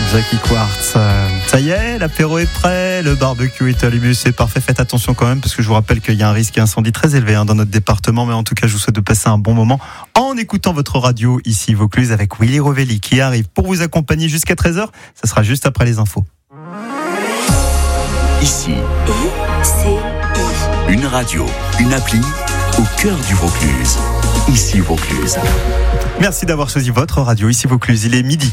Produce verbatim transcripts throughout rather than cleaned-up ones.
Jackie Quartz. Ça y est, l'apéro est prêt, le barbecue est allumé, c'est parfait. Faites attention quand même parce que je vous rappelle qu'il y a un risque d'incendie très élevé hein, dans notre département. Mais en tout cas, je vous souhaite de passer un bon moment en écoutant votre radio ici Vaucluse avec Willy Rovelli qui arrive pour vous accompagner jusqu'à treize heures. Ça sera juste après les infos. Ici, I C I. Une radio, une appli au cœur du Vaucluse. Ici Vaucluse. Merci d'avoir choisi votre radio ici Vaucluse. Il est midi.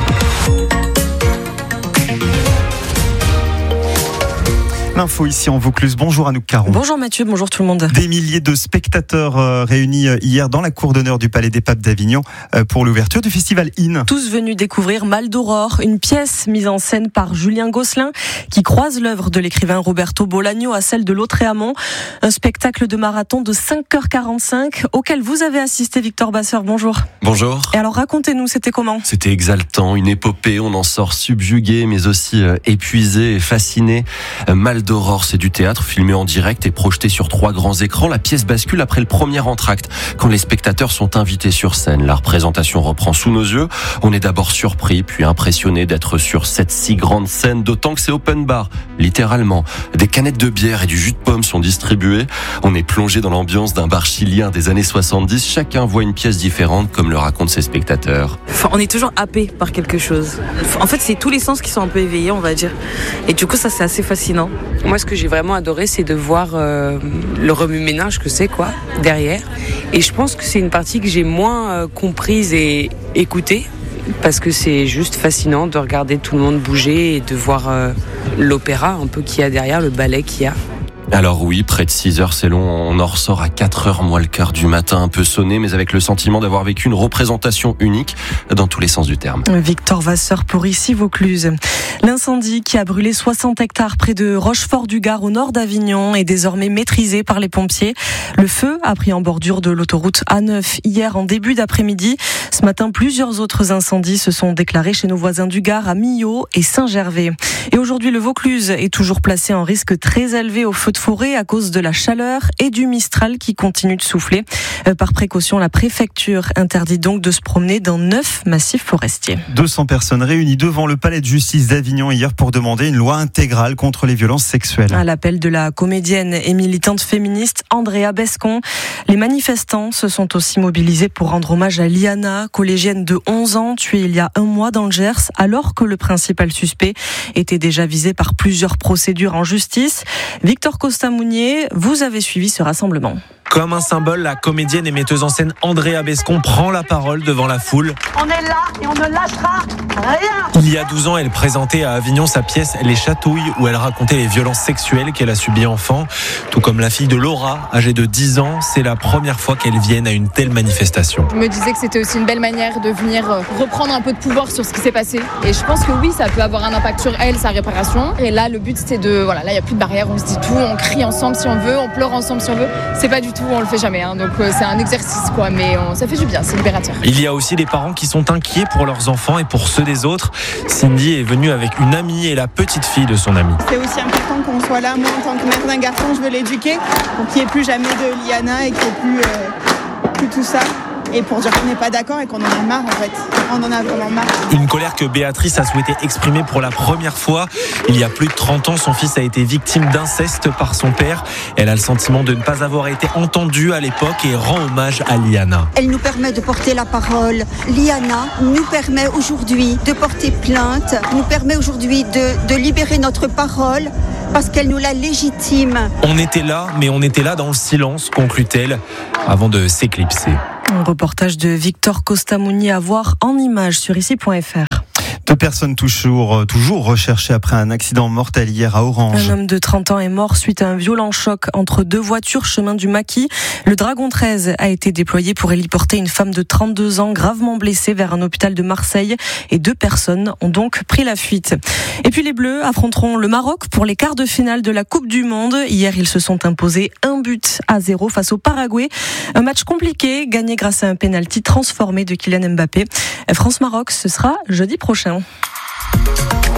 L'info ici en Vaucluse. Bonjour Anouk Caron. Bonjour Mathieu, bonjour tout le monde. Des milliers de spectateurs euh, réunis hier dans la cour d'honneur du Palais des Papes d'Avignon euh, pour l'ouverture du festival In. Tous venus découvrir Mal d'Aurore, une pièce mise en scène par Julien Gosselin qui croise l'œuvre de l'écrivain Roberto Bolaño à celle de Lautréamont. Un spectacle de marathon de cinq heures quarante-cinq auquel vous avez assisté Victor Basseur. Bonjour. Bonjour. Et alors racontez-nous, c'était comment ? C'était exaltant, une épopée, on en sort subjugué mais aussi euh, épuisé et fasciné. Euh, Mal d'Aurore, c'est du théâtre filmé en direct et projeté sur trois grands écrans. La pièce bascule après le premier entracte, quand les spectateurs sont invités sur scène. La représentation reprend sous nos yeux. On est d'abord surpris, puis impressionné d'être sur cette si grande scène, d'autant que c'est open bar, littéralement. Des canettes de bière et du jus de pomme sont distribuées. On est plongé dans l'ambiance d'un bar chilien des années soixante-dix. Chacun voit une pièce différente, comme le racontent ses spectateurs. Enfin, on est toujours happé par quelque chose. En fait, c'est tous les sens qui sont un peu éveillés, on va dire. Et du coup, ça, c'est assez fascinant. Moi, ce que j'ai vraiment adoré, c'est de voir euh, le remue-ménage que c'est, quoi, derrière. Et je pense que c'est une partie que j'ai moins euh, comprise et écoutée, parce que c'est juste fascinant de regarder tout le monde bouger et de voir euh, l'opéra un peu qu'il y a derrière, le ballet qu'il y a. Alors oui, près de six heures, c'est long, on en ressort à quatre heures moins le quart du matin, un peu sonné, mais avec le sentiment d'avoir vécu une représentation unique dans tous les sens du terme. Victor Vasseur pour ici Vaucluse. L'incendie qui a brûlé soixante hectares près de Rochefort-du-Gard au nord d'Avignon est désormais maîtrisé par les pompiers. Le feu a pris en bordure de l'autoroute A neuf hier en début d'après-midi. Ce matin, plusieurs autres incendies se sont déclarés chez nos voisins du Gard à Millau et Saint-Gervais. Et aujourd'hui, le Vaucluse est toujours placé en risque très élevé au feu de forêt à cause de la chaleur et du Mistral qui continue de souffler. Par précaution, la préfecture interdit donc de se promener dans neuf massifs forestiers. deux cents personnes réunies devant le palais de justice d'Avignon hier pour demander une loi intégrale contre les violences sexuelles. À l'appel de la comédienne et militante féministe Andrea Bescon, les manifestants se sont aussi mobilisés pour rendre hommage à Liana, collégienne de onze ans, tuée il y a un mois dans le Gers, alors que le principal suspect était déjà visé par plusieurs procédures en justice. Victor Costamounier, vous avez suivi ce rassemblement. Comme un symbole, la comédienne et metteuse en scène Andrea Bescon prend la parole devant la foule. On est là et on ne lâchera rien. Il y a douze ans, elle présentait à Avignon sa pièce Les Chatouilles, où elle racontait les violences sexuelles qu'elle a subies enfant. Tout comme la fille de Laura, âgée de dix ans, c'est la première fois qu'elle vienne à une telle manifestation. Je me disais que c'était aussi une belle manière de venir reprendre un peu de pouvoir sur ce qui s'est passé. Et je pense que oui, ça peut avoir un impact sur elle, sa réparation. Et là, le but, c'était de... Voilà, là, il n'y a plus de barrière, on se dit tout, on crie ensemble si on veut, on pleure ensemble si on veut. C'est pas du tout, on le fait jamais, hein. Donc euh, c'est un exercice, quoi. Mais on, ça fait du bien, c'est libérateur. Il y a aussi des parents qui sont inquiets pour leurs enfants et pour ceux des autres. Cindy est venue avec une amie et la petite fille de son amie. C'est aussi important qu'on soit là. Moi, en tant que mère d'un garçon, je veux l'éduquer pour qu'il n'y ait plus jamais de Liana et qu'il n'y ait plus, euh, plus tout ça. Et pour dire qu'on n'est pas d'accord et qu'on en a marre, en fait. On en a vraiment marre. Une colère que Béatrice a souhaité exprimer pour la première fois. Il y a plus de trente ans, son fils a été victime d'inceste par son père. Elle a le sentiment de ne pas avoir été entendue à l'époque et rend hommage à Liana. Elle nous permet de porter la parole. Liana nous permet aujourd'hui de porter plainte, nous permet aujourd'hui de, de libérer notre parole parce qu'elle nous la légitime. On était là, mais on était là dans le silence, conclut-elle, avant de s'éclipser. Un reportage de Victor Costamounier à voir en images sur ici point f r. Deux personnes toujours, toujours recherchées après un accident mortel hier à Orange. Un homme de trente ans est mort suite à un violent choc entre deux voitures chemin du Maquis. Le Dragon treize a été déployé pour héliporter une femme de trente-deux ans gravement blessée vers un hôpital de Marseille et deux personnes ont donc pris la fuite. Et puis les Bleus affronteront le Maroc pour les quarts de finale de la Coupe du Monde. Hier, ils se sont imposés un but à zéro face au Paraguay. Un match compliqué, gagné grâce à un pénalty transformé de Kylian Mbappé. France-Maroc, ce sera jeudi prochain.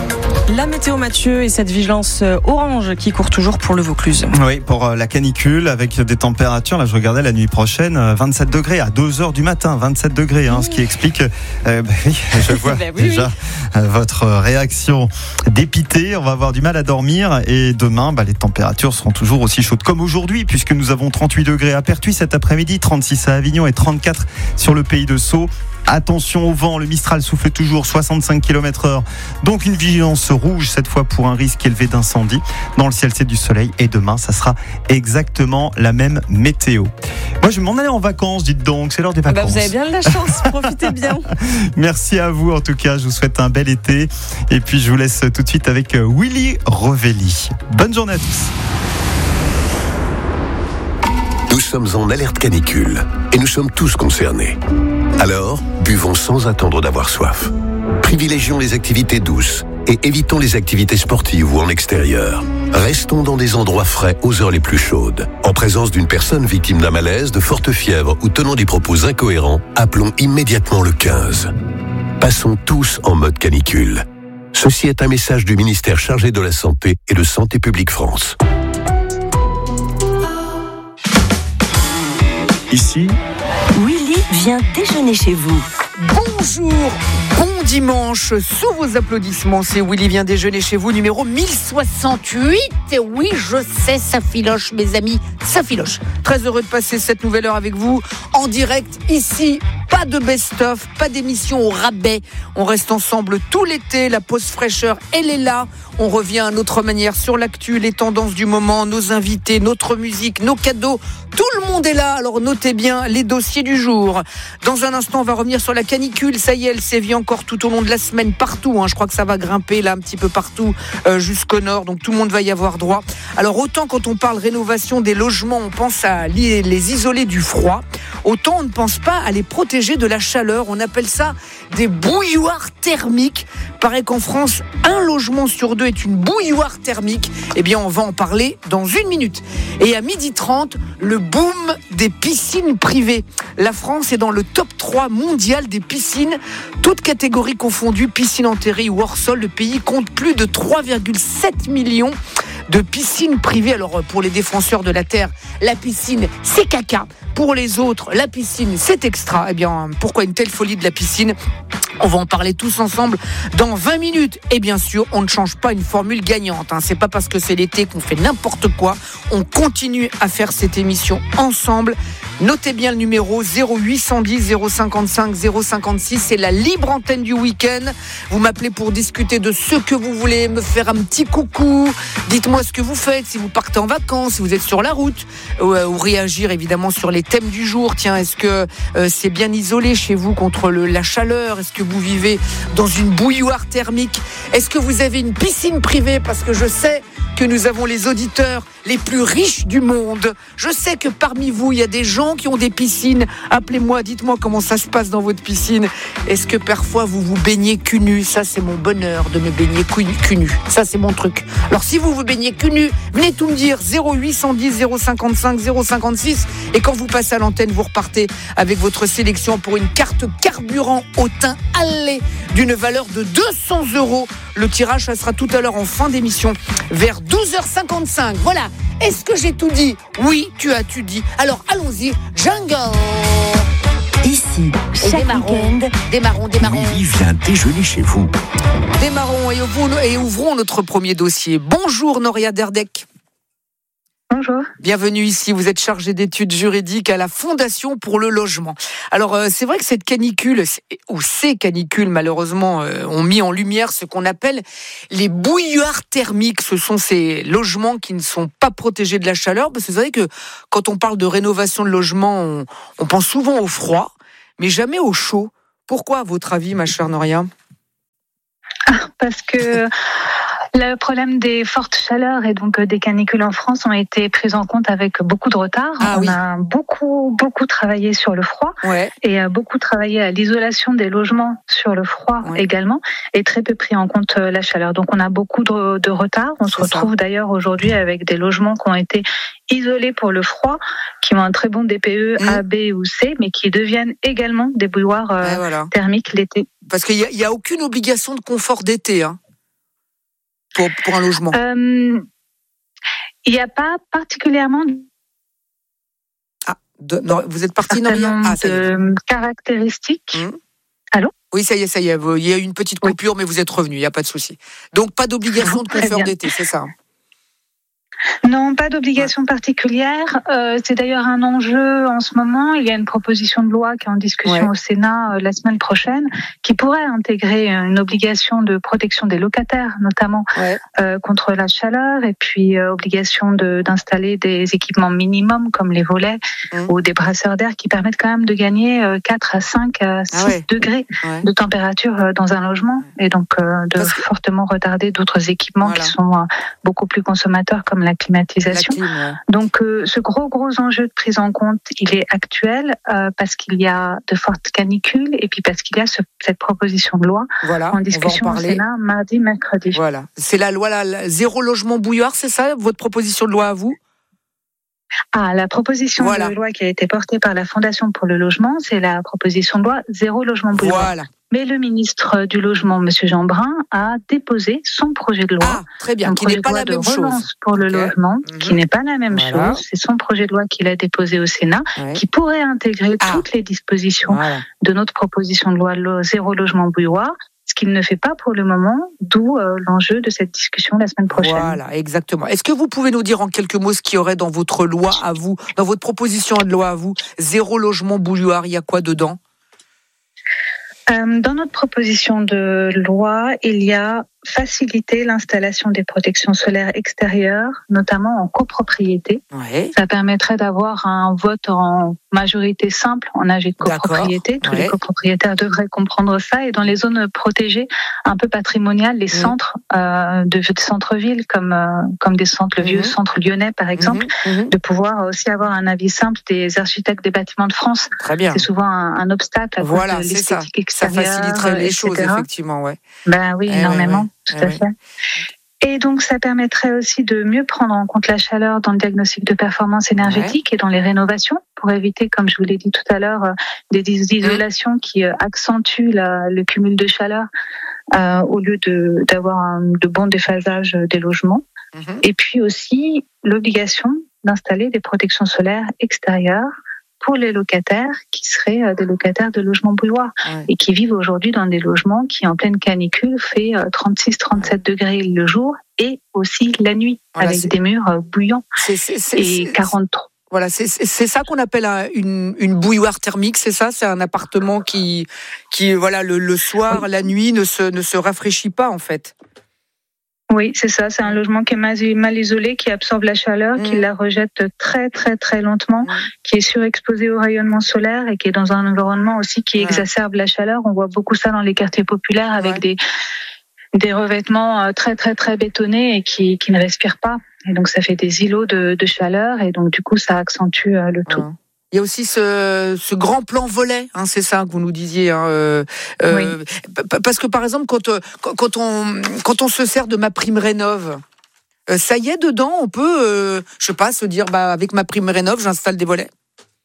La météo Mathieu et cette vigilance orange qui court toujours pour le Vaucluse. Oui, pour la canicule avec des températures, là je regardais la nuit prochaine, vingt-sept degrés à deux heures du matin, vingt-sept degrés, hein, ce qui explique, euh, bah oui, je vois bah oui, déjà oui. votre réaction dépitée, on va avoir du mal à dormir et demain bah, les températures seront toujours aussi chaudes comme aujourd'hui puisque nous avons trente-huit degrés à Pertuis cet après-midi, trente-six à Avignon et trente-quatre sur le pays de Sceaux. Attention au vent, le Mistral souffle toujours soixante-cinq kilomètres heure. Donc une vigilance rouge cette fois pour un risque élevé d'incendie. Dans le ciel, c'est du soleil et demain, ça sera exactement la même météo. Moi, je vais m'en aller en vacances, dites donc. C'est l'heure des vacances. Bah vous avez bien de la chance, profitez bien. Merci à vous en tout cas. Je vous souhaite un bel été. Et puis, je vous laisse tout de suite avec Willy Revelli. Bonne journée à tous. Nous sommes en alerte canicule et nous sommes tous concernés. Alors, buvons sans attendre d'avoir soif. Privilégions les activités douces et évitons les activités sportives ou en extérieur. Restons dans des endroits frais aux heures les plus chaudes. En présence d'une personne victime d'un malaise, de forte fièvre ou tenant des propos incohérents, appelons immédiatement le quinze. Passons tous en mode canicule. Ceci est un message du ministère chargé de la Santé et de Santé publique France. Ici, Willy vient déjeuner chez vous. Bonjour, bon dimanche, sous vos applaudissements, c'est Willy vient déjeuner chez vous, numéro mille soixante-huit. Et oui, je sais, ça filoche, mes amis, ça filoche. Très heureux de passer cette nouvelle heure avec vous, en direct, ici. Pas de best-of, pas d'émission au rabais. On reste ensemble tout l'été, la pause fraîcheur, elle est là. On revient à notre manière sur l'actu, les tendances du moment, nos invités, notre musique, nos cadeaux. Tout le monde est là, alors notez bien les dossiers du jour. Dans un instant, on va revenir sur la canicule. Ça y est, elle sévit encore tout au long de la semaine partout. Hein. Je crois que ça va grimper là un petit peu partout euh, jusqu'au nord, donc tout le monde va y avoir droit. Alors autant quand on parle rénovation des logements, on pense à les, les isoler du froid, autant on ne pense pas à les protéger de la chaleur. On appelle ça des bouilloires thermiques. Paraît qu'en France, un logement sur deux est une bouilloire thermique. Eh bien, on va en parler dans une minute. Et à midi trente, le boom des piscines privées. La France est dans le top trois mondial des piscines, toutes catégories confondues, piscine enterrée ou hors sol. Le pays compte plus de trois virgule sept millions de piscines privées. Alors pour les défenseurs de la terre, la piscine c'est caca. Pour les autres, la piscine c'est extra. Eh bien, pourquoi une telle folie de la piscine ? On va en parler tous ensemble dans vingt minutes. Et bien sûr, on ne change pas une formule gagnante. Hein. C'est pas parce que c'est l'été qu'on fait n'importe quoi. On continue à faire cette émission ensemble. Notez bien le numéro zéro huit cent dix zéro cinquante-cinq zéro cinquante-six. C'est la libre antenne du week-end. Vous m'appelez pour discuter de ce que vous voulez, me faire un petit coucou. Dites-moi ce que vous faites, si vous partez en vacances, si vous êtes sur la route, ou, ou réagir évidemment sur les thèmes du jour. Tiens, est-ce que euh, c'est bien isolé chez vous contre le, la chaleur ? Est-ce que vous vivez dans une bouilloire thermique ? Est-ce que vous avez une piscine privée ? Parce que je sais que nous avons les auditeurs les plus riches du monde. Je sais que parmi vous, il y a des gens qui ont des piscines. Appelez-moi, dites-moi comment ça se passe dans votre piscine. Est-ce que parfois vous vous baignez cul nu ? Ça, c'est mon bonheur de me baigner cul nu. Ça, c'est mon truc. Alors, si vous vous baignez cul nu, venez tout me dire. zéro huit cent dix zéro cinquante-cinq zéro cinquante-six. Et quand vous passez à l'antenne, vous repartez avec votre sélection pour une carte carburant au teint allé d'une valeur de deux cents euros. Le tirage, ça sera tout à l'heure en fin d'émission, vers douze heures cinquante-cinq. Voilà. Est-ce que j'ai tout dit ? Oui, tu as tout dit. Alors, allons-y. Jungle. Ici, chaque week-end, démarrons, démarrons. Willy vient déjeuner chez vous. Démarrons et ouvrons, et ouvrons notre premier dossier. Bonjour, Noria Derdek. Bonjour. Bienvenue ici, vous êtes chargée d'études juridiques à la Fondation pour le logement. Alors euh, c'est vrai que cette canicule, ou ces canicules malheureusement, euh, ont mis en lumière ce qu'on appelle les bouilloires thermiques. Ce sont ces logements qui ne sont pas protégés de la chaleur. Parce que vous savez que quand on parle de rénovation de logement, on, on pense souvent au froid, mais jamais au chaud. Pourquoi à votre avis, ma chère Noria ? Ah, parce que... Le problème des fortes chaleurs et donc des canicules en France ont été pris en compte avec beaucoup de retard. Ah, On oui. a beaucoup, beaucoup travaillé sur le froid ouais. et beaucoup travaillé à l'isolation des logements sur le froid ouais. également et très peu pris en compte la chaleur. Donc on a beaucoup de, de retard. On se retrouve ça. d'ailleurs aujourd'hui avec des logements qui ont été isolés pour le froid, qui ont un très bon D P E mmh. A, B ou C, mais qui deviennent également des bouilloires euh, ouais, voilà. thermiques l'été. Parce qu'il n'y a, a aucune obligation de confort d'été, hein. pour, pour un logement. euh, Il n'y a pas particulièrement ah, de, non, vous êtes parti, non, ah, de caractéristiques. Mmh. Allô? Oui, ça y est, ça y est. Il y a eu une petite coupure, oui. mais vous êtes revenu, il n'y a pas de souci. Donc, pas d'obligation de confort d'été, c'est ça? Non, pas d'obligation particulière. Euh, c'est d'ailleurs un enjeu en ce moment. Il y a une proposition de loi qui est en discussion ouais. au Sénat euh, la semaine prochaine, qui pourrait intégrer une obligation de protection des locataires, notamment ouais. euh, contre la chaleur, et puis euh, obligation de, d'installer des équipements minimums comme les volets mmh. ou des brasseurs d'air qui permettent quand même de gagner euh, quatre à cinq à six ah ouais. degrés ouais. de température euh, dans un logement, et donc euh, de que... fortement retarder d'autres équipements voilà. qui sont euh, beaucoup plus consommateurs comme la climatisation. La clim, ouais. Donc euh, ce gros gros enjeu de prise en compte, il est actuel euh, parce qu'il y a de fortes canicules et puis parce qu'il y a ce, cette proposition de loi voilà, en discussion en au Sénat mardi, mercredi. Voilà, c'est la loi la, la, zéro logement bouilloire, c'est ça votre proposition de loi à vous? Ah, la proposition voilà. de loi qui a été portée par la Fondation pour le logement, c'est la proposition de loi zéro logement bouilloire. Voilà. Mais le ministre du Logement, M. Jean Brun, a déposé son projet de loi. Ah, très bien, qui n'est pas la même chose. Pour le okay. logement, mmh. qui n'est pas la même voilà. chose. C'est son projet de loi qu'il a déposé au Sénat, ouais. qui pourrait intégrer ah. toutes les dispositions voilà. de notre proposition de loi zéro logement bouilloire. Ce qu'il ne fait pas pour le moment, d'où euh, l'enjeu de cette discussion la semaine prochaine. Voilà, exactement. Est-ce que vous pouvez nous dire en quelques mots ce qu'il y aurait dans votre loi à vous, dans votre proposition de loi à vous, zéro logement bouilloire, il y a quoi dedans ? Euh, dans notre proposition de loi, il y a faciliter l'installation des protections solaires extérieures, notamment en copropriété. Ouais. Ça permettrait d'avoir un vote en majorité simple en A G de copropriété. D'accord. Tous ouais. les copropriétaires devraient comprendre ça. Et dans les zones protégées, un peu patrimoniales, les mmh. centres euh, de, de centre-ville, comme euh, comme des centres, le vieux mmh. centre lyonnais par exemple, mmh. de pouvoir aussi avoir un avis simple des architectes des bâtiments de France. Très bien. C'est souvent un, un obstacle à voilà, cause de l'esthétique extérieure. Ça faciliterait les choses, effectivement. Ouais. Ben oui, eh énormément. Ouais, ouais. Tout à fait. Et donc, ça permettrait aussi de mieux prendre en compte la chaleur dans le diagnostic de performance énergétique ouais. et dans les rénovations pour éviter, comme je vous l'ai dit tout à l'heure, des isolations qui accentuent la, le cumul de chaleur euh, au lieu de, d'avoir un, de bons déphasages des logements. Mm-hmm. Et puis aussi, l'obligation d'installer des protections solaires extérieures pour les locataires qui seraient des locataires de logements bouilloires ouais. et qui vivent aujourd'hui dans des logements qui, en pleine canicule, fait trente-six à trente-sept degrés le jour et aussi la nuit voilà, avec c'est... des murs bouillants c'est, c'est, c'est, et c'est, quarante-trois. Voilà, c'est, c'est ça qu'on appelle un, une, une bouilloire thermique, c'est ça? C'est un appartement qui, qui voilà, le, le soir, oui. la nuit, ne se, ne se rafraîchit pas en fait. Oui, c'est ça. C'est un logement qui est mal, mal isolé, qui absorbe la chaleur, mmh. qui la rejette très, très, très lentement, mmh. qui est surexposé au rayonnement solaire et qui est dans un environnement aussi qui ouais. exacerbe la chaleur. On voit beaucoup ça dans les quartiers populaires avec ouais. des, des revêtements très, très, très bétonnés et qui, qui ne respirent pas. Et donc, ça fait des îlots de, de chaleur et donc, du coup, ça accentue le tout. Ouais. Il y a aussi ce, ce grand plan volet, hein, c'est ça que vous nous disiez. Hein, euh, euh, oui. Parce que par exemple, quand, quand, on, quand on se sert de MaPrimeRénov', euh, ça y est, dedans, on peut, euh, je sais pas, se dire, bah, avec MaPrimeRénov', j'installe des volets.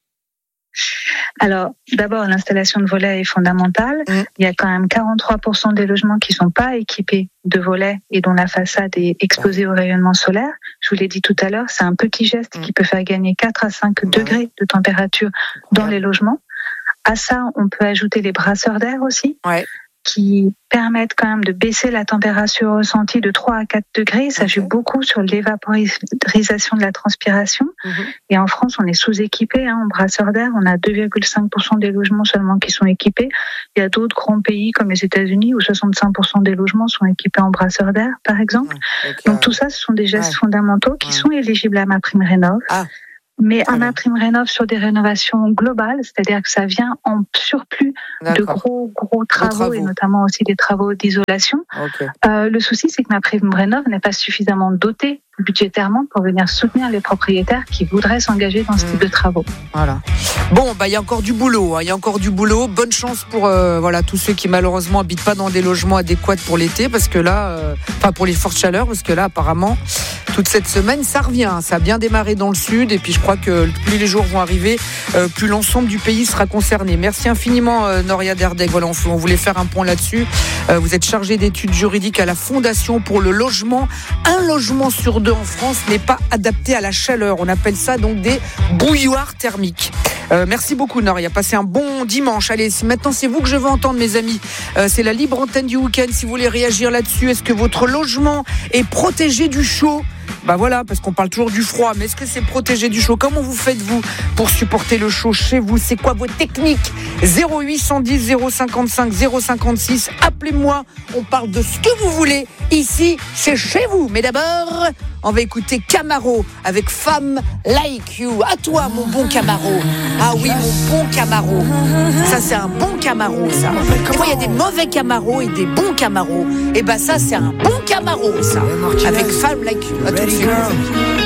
Alors, d'abord, l'installation de volets est fondamentale. Mmh. Il y a quand même quarante-trois pour cent des logements qui ne sont pas équipés de volets et dont la façade est exposée au rayonnement solaire. Je vous l'ai dit tout à l'heure, c'est un petit geste mmh. qui peut faire gagner quatre à cinq mmh. degrés de température dans ouais. les logements. À ça, on peut ajouter les brasseurs d'air aussi. Ouais. qui permettent quand même de baisser la température ressentie de trois à quatre degrés. Ça okay. joue beaucoup sur l'évaporisation de la transpiration. Mm-hmm. Et en France, on est sous-équipé hein, en brasseurs d'air. On a deux virgule cinq pour cent des logements seulement qui sont équipés. Il y a d'autres grands pays comme les États-Unis où soixante-cinq pour cent des logements sont équipés en brasseurs d'air, par exemple. Okay. Donc tout ça, ce sont des gestes ouais. fondamentaux qui ouais. sont éligibles à MaPrimeRénov'. Ah. Mais un MaPrimeRénov' sur des rénovations globales, c'est-à-dire que ça vient en surplus D'accord. de gros, gros travaux, travaux, et notamment aussi des travaux d'isolation. Okay. Euh, le souci, c'est que MaPrimeRénov' n'est pas suffisamment doté budgétairement pour venir soutenir les propriétaires qui voudraient s'engager dans ce mmh. type de travaux. Voilà. Bon, bah il y a encore du boulot. Hein. Il y a encore du boulot. Bonne chance pour euh, voilà tous ceux qui malheureusement habitent pas dans des logements adéquats pour l'été, parce que là, enfin euh, pour les fortes chaleurs, parce que là apparemment toute cette semaine. Ça revient, ça a bien démarré dans le sud et puis je crois que plus les jours vont arriver, euh, plus l'ensemble du pays sera concerné. Merci infiniment euh, Noria Derdeg. Voilà, on, on voulait faire un point là-dessus. Euh, vous êtes chargée d'études juridiques à la Fondation pour le logement. Un logement sur deux en France n'est pas adapté à la chaleur. On appelle ça donc des bouilloires thermiques. Euh, merci beaucoup Noria, passez un bon dimanche. Allez, maintenant c'est vous que je veux entendre mes amis. Euh, c'est la libre antenne du week-end si vous voulez réagir là-dessus. Est-ce que votre logement est protégé du chaud ? Bah voilà, parce qu'on parle toujours du froid, mais est-ce que c'est protégé du chaud ? Comment vous faites-vous pour supporter le chaud chez vous ? C'est quoi vos techniques ? zéro huit cent dix zéro cinquante-cinq zéro cinquante-six, appelez-moi, on parle de ce que vous voulez. Ici, c'est chez vous. Mais d'abord, on va écouter Camaro avec Femme Like You. À toi, mon bon Camaro. Ah oui, mon bon Camaro. Ça, c'est un bon Camaro, ça. Tu vois, il y a des mauvais Camaros et des bons Camaros. Et bah ça, c'est un bon Camaro, ça. Avec Femme Like You. À tout de suite.